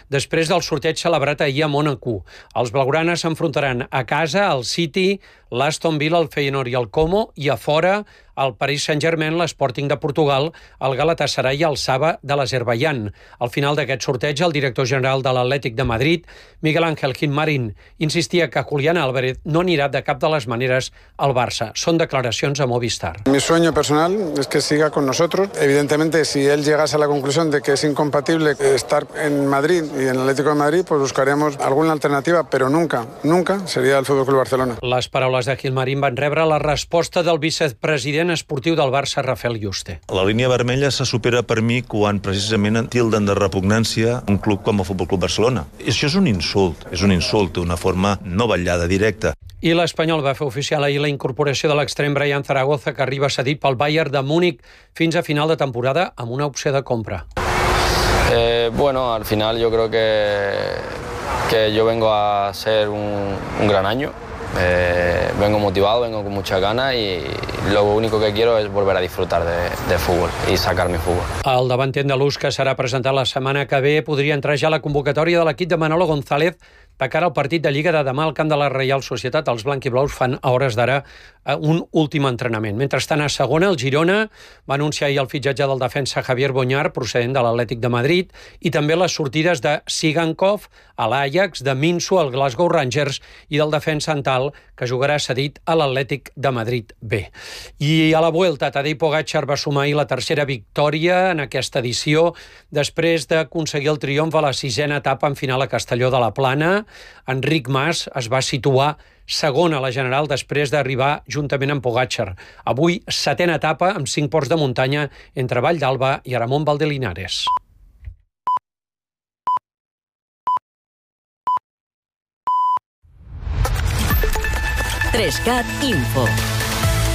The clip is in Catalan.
després del sorteig celebrat ahir a Mònaco. Els blaugranes s'enfrontaran a casa al City, l'Aston Villa, el Feyenoord i el Como, i a fora el Paris Saint-Germain, l'Sporting de Portugal, el Galatasaray i el Saba de l'Azerbaidjan. Al final d'aquest sorteig, el director general de l'Atlètic de Madrid, Miguel Ángel Gilmarín, insistia que Julián Álvarez no anirà de cap de les maneres al Barça. Són declaracions a Movistar. Mi sueño personal es que siga con nosotros. Evidentemente, si él llegase a la conclusión de que es incompatible estar en Madrid y en el Atlético de Madrid, pues buscaríamos alguna alternativa, pero nunca sería el Fútbol Club Barcelona. Les paraules de Gilmarín van rebre la resposta del vicepresident esportiu del Barça, Rafael Yuste. La línia vermella se supera per mi quan precisament tilden de repugnància un club com el Futbol Club Barcelona. Això és un insult d'una forma no vetllada, directa. I l'Espanyol va fer oficial ahir la incorporació de l'extrem Brian Zaragoza, que arriba cedit pel Bayern de Múnich fins a final de temporada amb una opció de compra. Bueno, al final yo creo que yo vengo a ser un gran año. Vengo motivado, vengo con muchas ganas y lo único que quiero es volver a disfrutar de fútbol y sacar mi fútbol. El davanter andalús, que serà presentat la setmana que ve, podria entrar ja a la convocatòria de l'equip de Manolo González de cara al partit de Lliga de demà al camp de la Reial Societat. Els blanquiblaus fan a hores d'ara un últim entrenament. Mentrestant, a segona, el Girona va anunciar ahir el fitxatge del defensa Javier Boñar, procedent de l'Atlètic de Madrid, i també les sortides de Sigankov a l'Ajax, de Minso al Glasgow Rangers i del defensa Antal, que jugarà cedit a l'Atlètic de Madrid B. I a la Vuelta, Tadej Pogačar va sumar ahir la tercera victòria en aquesta edició, després d'aconseguir el triomf a la sisena etapa en final a Castelló de la Plana. Enric Mas es va situar segon a la general després d'arribar juntament amb Pogačar. Avui, setena etapa amb 5 ports de muntanya entre Vall d'Alba i Aramón Valdelinares. Trescat Info.